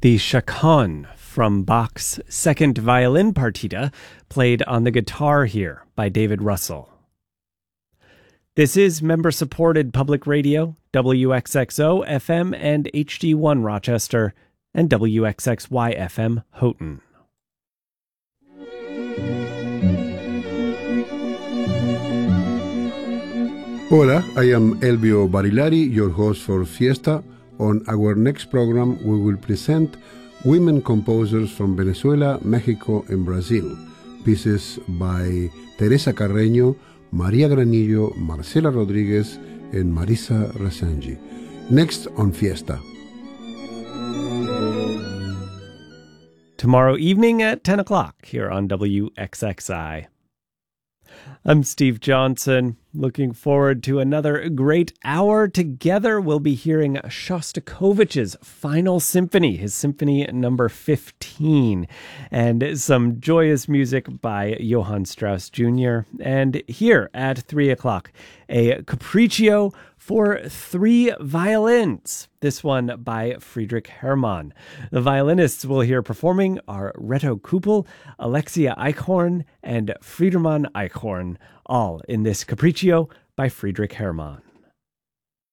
The Chaconne from Bach's Second Violin Partita, played on the guitar here by David Russell. This is member-supported public radio, WXXO FM and HD1 Rochester, and WXXY FM Houghton. Hola, I am Elvio Barilari, your host for Fiesta. On our next program, we will present women composers from Venezuela, Mexico, and Brazil. Pieces by Teresa Carreño, María Granillo, Marcela Rodríguez, and Marisa Rasangi. Next on Fiesta. Tomorrow evening at 10 o'clock here on WXXI. I'm Steve Johnson. Looking forward to another great hour. Together, we'll be hearing Shostakovich's Final Symphony, his Symphony number 15, and some joyous music by Johann Strauss Jr. And here at 3 o'clock, a Capriccio for 3 violins. This one by Friedrich Herrmann. The violinists we'll hear performing are Reto Kupel, Alexia Eichhorn, and Friedemann Eichhorn, all in this Capriccio by Friedrich Herrmann.